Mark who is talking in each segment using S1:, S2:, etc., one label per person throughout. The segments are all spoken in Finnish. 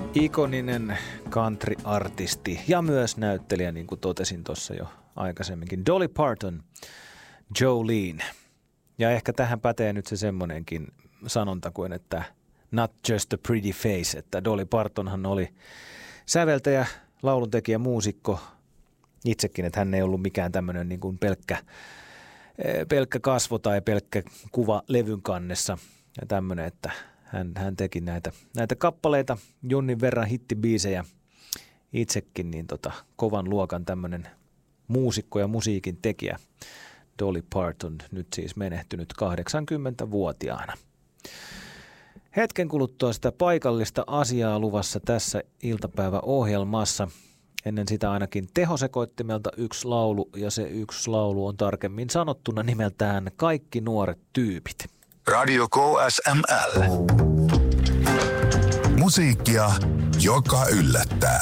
S1: Ikoninen country-artisti ja myös näyttelijä, niin kuin totesin tuossa jo aikaisemminkin. Dolly Parton, Jolene. Ja ehkä tähän pätee nyt se semmoinenkin sanonta kuin, että not just a pretty face, että Dolly Partonhan oli säveltäjä, lauluntekijä, muusikko. Itsekin, että hän ei ollut mikään tämmöinen niin kuin pelkkä kasvo tai pelkkä kuva levyn kannessa. Ja tämmöinen, että hän teki näitä kappaleita, jonnin verran hittibiisejä. Itsekin niin kovan luokan tämmöinen muusikko ja musiikin tekijä. Dolly Parton, nyt siis menehtynyt 80-vuotiaana. Hetken kuluttua sitä paikallista asiaa luvassa tässä iltapäiväohjelmassa. Ennen sitä ainakin tehosekoittimelta yksi laulu, ja se yksi laulu on tarkemmin sanottuna nimeltään Kaikki nuoret tyypit.
S2: Radio KSML. Musiikkia, joka yllättää.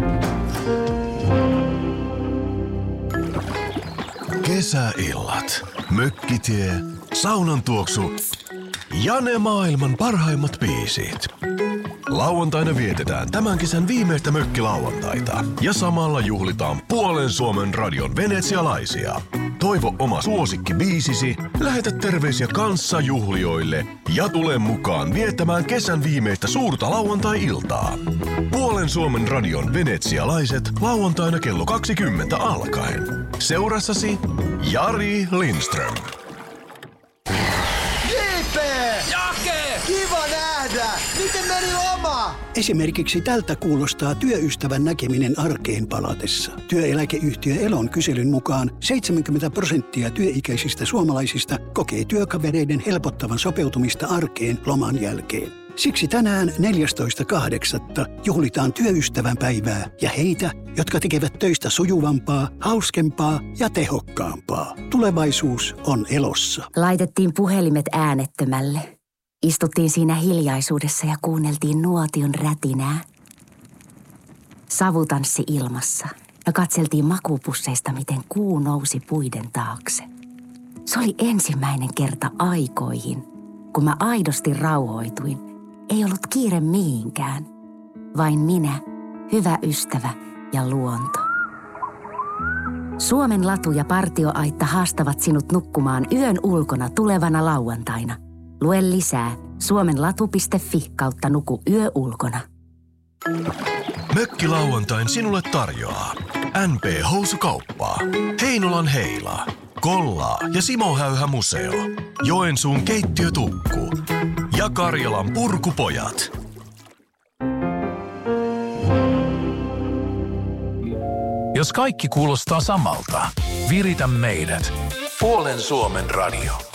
S2: Kesäillat, mökkitie, saunan tuoksu ja ne maailman parhaimmat biisit. Lauantaina vietetään tämän kesän viimeistä mökkilauantaita ja samalla juhlitaan puolen Suomen radion venetsialaisia. Toivo oma suosikkibiisisi, lähetä terveisiä kanssajuhlijoille ja tule mukaan viettämään kesän viimeistä suurta lauantai-iltaa. Puolen Suomen radion venetsialaiset lauantaina kello 20 alkaen. Seurassasi Jari Lindström.
S3: Jake! Kiva nähdä! Miten meni loma?
S4: Esimerkiksi tältä kuulostaa työystävän näkeminen arkeen palatessa. Työeläkeyhtiö Elon kyselyn mukaan 70% työikäisistä suomalaisista kokee työkavereiden helpottavan sopeutumista arkeen loman jälkeen. Siksi tänään 14.8. juhlitaan työystävän päivää ja heitä, jotka tekevät töistä sujuvampaa, hauskempaa ja tehokkaampaa. Tulevaisuus on Elossa.
S5: Laitettiin puhelimet äänettömälle. Istuttiin siinä hiljaisuudessa ja kuunneltiin nuotion rätinää. Savutanssi ilmassa ja katseltiin makupusseista, miten kuu nousi puiden taakse. Se oli ensimmäinen kerta aikoihin, kun mä aidosti rauhoituin. Ei ollut kiire mihinkään, vain minä, hyvä ystävä ja luonto. Suomen latu ja partioaitta haastavat sinut nukkumaan yön ulkona tulevana lauantaina. Lue lisää suomenlatu.fi kautta nuku yö ulkona.
S2: Mökkilauantain sinulle tarjoaa NP Housukauppaa, Heinolan Heila, Kollaa ja Simo Häyhä Museo, Joensuun keittiötukku ja Karjalan Purkupojat.
S6: Jos kaikki kuulostaa samalta, viritä meidät. Puolen Suomen radio.